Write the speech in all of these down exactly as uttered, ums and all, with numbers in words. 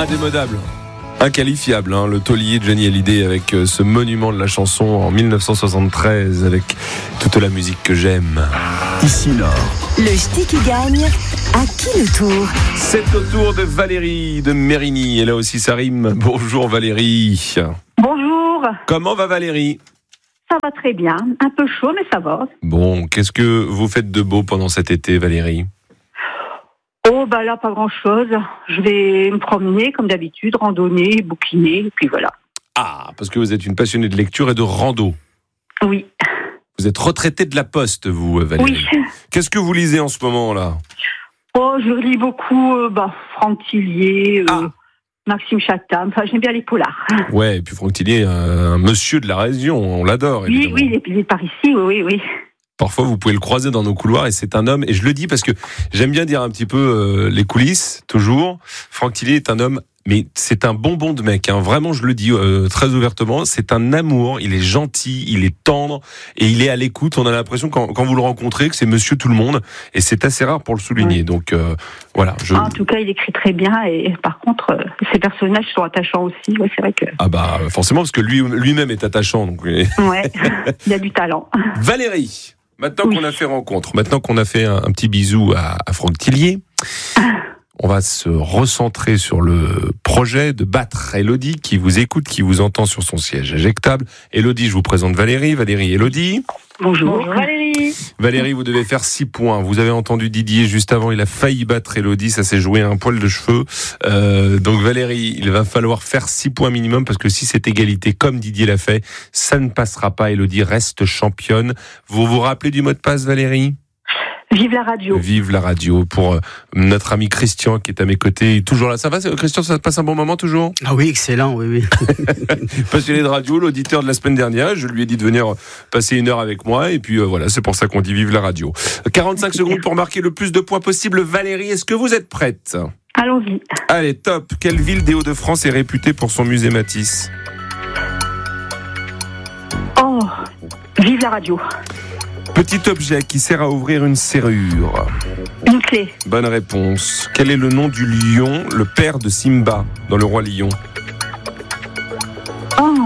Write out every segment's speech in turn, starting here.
Indémodable. Inqualifiable, hein, le taulier de Johnny Hallyday avec euh, ce monument de la chanson en dix-neuf cent soixante-treize avec toute la musique que j'aime. Ici Nord. Le ch'ti qui gagne, à qui le tour ? C'est au tour de Valérie de Mérigny. Et là aussi ça rime. Bonjour Valérie. Bonjour. Comment va Valérie ? Ça va très bien. Un peu chaud, mais ça va. Bon, qu'est-ce que vous faites de beau pendant cet été, Valérie ? Oh, bah là, pas grand-chose. Je vais me promener, comme d'habitude, randonner, bouquiner, et puis voilà. Ah, parce que vous êtes une passionnée de lecture et de rando. Oui. Vous êtes retraitée de la Poste, vous, Valérie. Oui. Qu'est-ce que vous lisez en ce moment, là ? Oh, je lis beaucoup euh, bah, Franck Tillier, euh, Ah. Maxime Chatham. Enfin, j'aime bien les polars. Ouais, et puis Franck Tillier, un, un monsieur de la région, on l'adore, Oui, évidemment. oui, il est, il est par ici, oui, oui. Parfois, vous pouvez le croiser dans nos couloirs et c'est un homme, et je le dis parce que j'aime bien dire un petit peu euh, les coulisses, toujours. Franck Tillier est un homme, mais c'est un bonbon de mec, hein. Vraiment, je le dis euh, très ouvertement, c'est un amour, il est gentil, il est tendre, et il est à l'écoute. On a l'impression, quand, quand vous le rencontrez, que c'est monsieur tout le monde, et c'est assez rare pour le souligner. Oui. Donc, euh, voilà. Je... En tout cas, il écrit très bien, et par contre, euh, ses personnages sont attachants aussi. Ouais, c'est vrai que... Ah bah, forcément, parce que lui, lui-même est attachant. Donc... Ouais, il a du talent. Valérie, maintenant Oui. qu'on a fait rencontre, maintenant qu'on a fait un, un petit bisou à, à Franck Tillier, on va se recentrer sur le projet de battre Élodie qui vous écoute, qui vous entend sur son siège éjectable. Élodie, je vous présente Valérie. Valérie, Élodie. Bonjour. Bonjour Valérie. Valérie, vous devez faire six points. Vous avez entendu Didier juste avant, il a failli battre Élodie, ça s'est joué à un poil de cheveux. Euh, donc Valérie, il va falloir faire six points minimum parce que si c'est égalité comme Didier l'a fait, ça ne passera pas. Élodie reste championne. Vous vous rappelez du mot de passe, Valérie ? Vive la radio. Vive la radio pour euh, notre ami Christian qui est à mes côtés. Toujours là. Ça va, Christian, ça te passe un bon moment toujours ? Ah oui, excellent, oui, oui. Passionné de radio, l'auditeur de la semaine dernière, je lui ai dit de venir passer une heure avec moi et puis euh, voilà, c'est pour ça qu'on dit vive la radio. quarante-cinq secondes pour marquer le plus de points possible. Valérie, est-ce que vous êtes prête ? Allons-y. Allez, top. Quelle ville des Hauts-de-France est réputée pour son musée Matisse ? Oh, vive la radio. Petit objet qui sert à ouvrir une serrure. Une clé. Bonne réponse. Quel est le nom du lion, le père de Simba, dans Le Roi Lion ? Oh,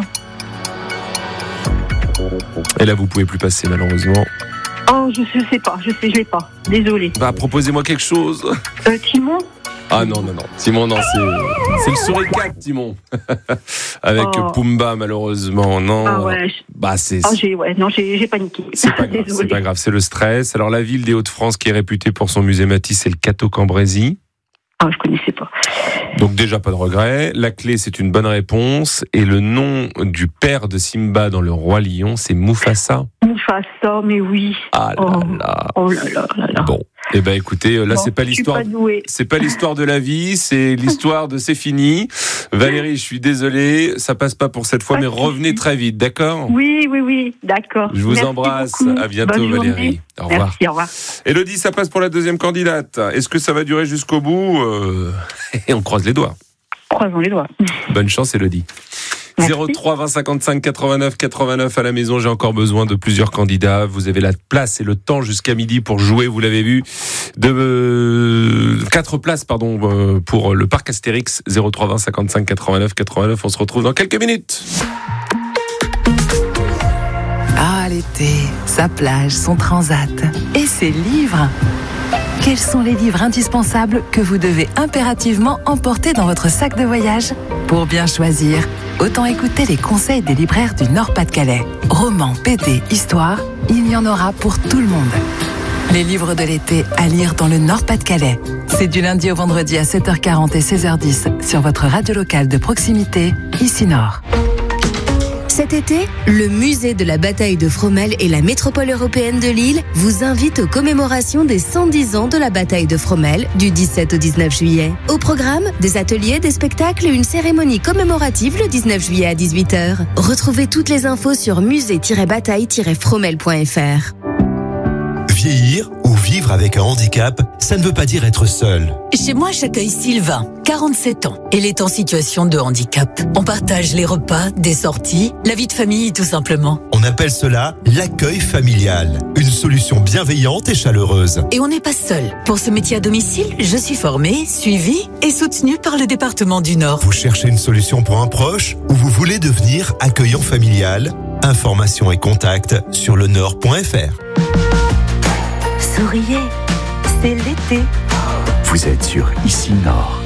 Et là, vous pouvez plus passer, malheureusement. oh, je sais, je sais pas, je sais, je l'ai pas. Désolée. Bah, proposez-moi quelque chose. Euh, Timon ? Ah non, non, non. Timon, non, c'est, c'est le souricate, Timon. Avec Oh. Pumba, malheureusement. Non. Ah ouais. je- Bah, c'est, Oh, j'ai, ouais, non, j'ai, j'ai paniqué. c'est pas grave. C'est Désolée. pas grave. C'est le stress. Alors, la ville des Hauts-de-France qui est réputée pour son musée Matisse, c'est le Cateau-Cambrésis. Ah, je connaissais pas. Donc, déjà, pas de regret. La clé, c'est une bonne réponse. Et le nom du père de Simba dans Le Roi Lion, c'est Mufasa. Mufasa, mais oui. Ah là Oh. là. Oh là là là là. Bon. Eh ben, écoutez, là, Bon, c'est pas je suis l'histoire. pas douée. C'est pas l'histoire de la vie, c'est l'histoire de c'est fini. Valérie, je suis désolé, ça passe pas pour cette fois, Pas mais de revenez souci. très vite, d'accord ? Oui, oui, oui, d'accord. Je vous Merci embrasse, beaucoup. à bientôt Bonne journée. Valérie. Au revoir. Merci, au revoir. Élodie, ça passe pour la deuxième candidate. Est-ce que ça va durer jusqu'au bout ? Euh, Et on croise les doigts. Croisons les doigts. Bonne chance Élodie. Merci. zéro trois vingt cinquante-cinq quatre-vingt-neuf quatre-vingt-neuf à la maison, j'ai encore besoin de plusieurs candidats. Vous avez la place et le temps jusqu'à midi pour jouer, vous l'avez vu. De euh, quatre places pardon euh, pour le parc Astérix. Zéro trois vingt cinquante-cinq quatre-vingt-neuf quatre-vingt-neuf. On se retrouve dans quelques minutes. Ah, l'été, sa plage, son transat et ses livres. Quels sont les livres indispensables que vous devez impérativement emporter dans votre sac de voyage ? Pour bien choisir, autant écouter les conseils des libraires du Nord-Pas-de-Calais. Romans, B D, histoire, il y en aura pour tout le monde. Les livres de l'été à lire dans le Nord-Pas-de-Calais. C'est du lundi au vendredi à sept heures quarante et seize heures dix sur votre radio locale de proximité, ici Nord. Cet été, le musée de la bataille de Fromelles et la métropole européenne de Lille vous invitent aux commémorations des cent dix ans de la bataille de Fromelles du dix-sept au dix-neuf juillet. Au programme, des ateliers, des spectacles et une cérémonie commémorative le dix-neuf juillet à dix-huit heures. Retrouvez toutes les infos sur musée tiret bataille tiret fromelles point f r. Vieillir ou vivre vivre avec un handicap, ça ne veut pas dire être seul. Chez moi, j'accueille Sylvain, quarante-sept ans. Il est en situation de handicap. On partage les repas, des sorties, la vie de famille tout simplement. On appelle cela l'accueil familial. Une solution bienveillante et chaleureuse. Et on n'est pas seul. Pour ce métier à domicile, je suis formée, suivie et soutenue par le département du Nord. Vous cherchez une solution pour un proche ou vous voulez devenir accueillant familial? Informations et contacts sur le nord point f r. Souriez, c'est l'été. Vous êtes sur Ici Nord.